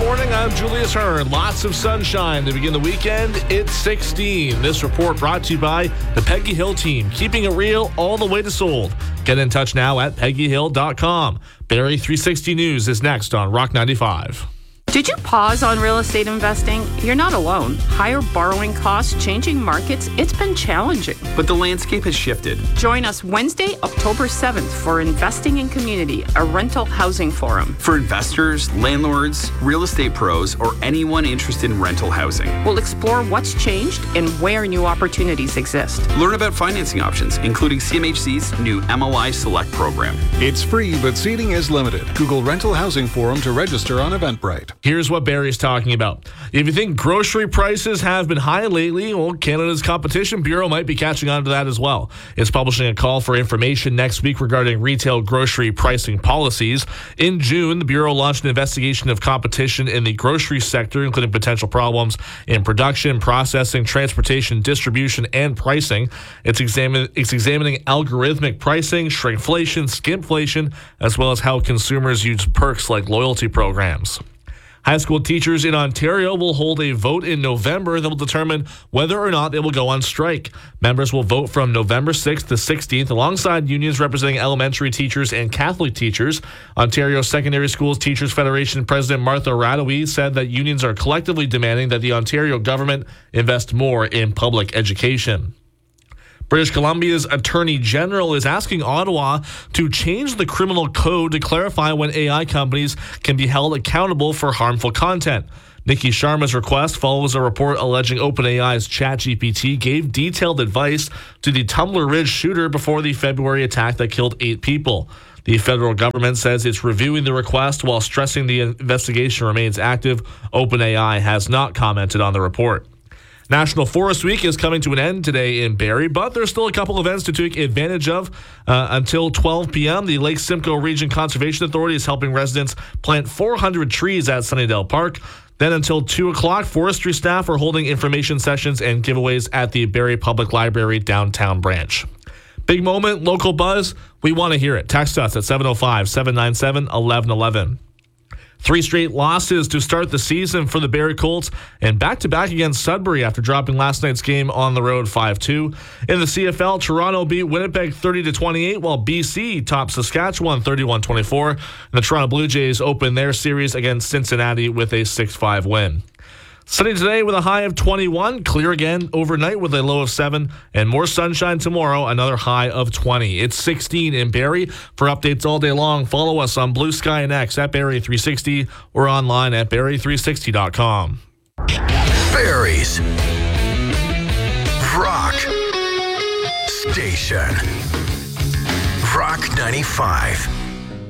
morning. I'm Julius Hearn. Lots of sunshine to begin the weekend. It's 16. This report brought to you by the Peggy Hill team, keeping it real all the way to sold. Get in touch now at peggyhill.com. Barrie 360 News is next on Rock 95. Did you pause on real estate investing? You're not alone. Higher borrowing costs, changing markets, it's been challenging. But the landscape has shifted. Join us Wednesday, October 7th for Investing in Community, a rental housing forum. For investors, landlords, real estate pros, or anyone interested in rental housing. We'll explore what's changed and where new opportunities exist. Learn about financing options, including CMHC's new MLI Select program. It's free, but seating is limited. Google Rental Housing Forum to register on Eventbrite. Here's what Barrie's talking about. If you think grocery prices have been high lately, well, Canada's Competition Bureau might be catching on to that as well. It's publishing a call for information next week regarding retail grocery pricing policies. In June, the Bureau launched an investigation of competition in the grocery sector, including potential problems in production, processing, transportation, distribution, and pricing. It's examining algorithmic pricing, shrinkflation, skimpflation, as well as how consumers use perks like loyalty programs. High school teachers in Ontario will hold a vote in November that will determine whether or not they will go on strike. Members will vote from November 6th to 16th alongside unions representing elementary teachers and Catholic teachers. Ontario Secondary Schools Teachers Federation President Martha Radowy said that unions are collectively demanding that the Ontario government invest more in public education. British Columbia's Attorney General is asking Ottawa to change the criminal code to clarify when AI companies can be held accountable for harmful content. Nikki Sharma's request follows a report alleging OpenAI's ChatGPT gave detailed advice to the Tumbler Ridge shooter before the February attack that killed 8 people. The federal government says it's reviewing the request while stressing the investigation remains active. OpenAI has not commented on the report. National Forest Week is coming to an end today in Barrie, but there's still a couple events to take advantage of. Until 12 p.m., the Lake Simcoe Region Conservation Authority is helping residents plant 400 trees at Sunnydale Park. Then until 2 o'clock, forestry staff are holding information sessions and giveaways at the Barrie Public Library downtown branch. Big moment, local buzz, we want to hear it. Text us at 705-797-1111. 3 straight losses to start the season for the Barrie Colts and back-to-back against Sudbury after dropping last night's game on the road 5-2. In the CFL, Toronto beat Winnipeg 30-28 while BC topped Saskatchewan 31-24. And the Toronto Blue Jays opened their series against Cincinnati with a 6-5 win. Sunny today with a high of 21, clear again overnight with a low of 7, and more sunshine tomorrow, another high of 20. It's 16 in Barrie. For updates all day long, follow us on Blue Sky and X at Barrie 360 or online at Barrie360.com. Barrie's Rock Station. Rock 95.